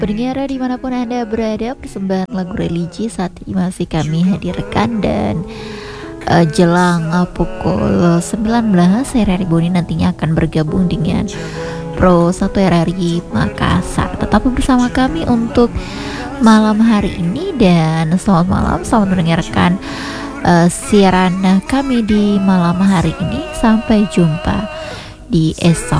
Pendengar dimanapun Anda berada, persembahan lagu religi saat ini masih kami hadirkan dan jelang pukul 19 RRI Boni nantinya akan bergabung dengan Pro 1 RRI Makassar. Tetap bersama kami untuk malam hari ini dan selamat malam, selamat mendengarkan siaran kami di malam hari ini. Sampai jumpa di esok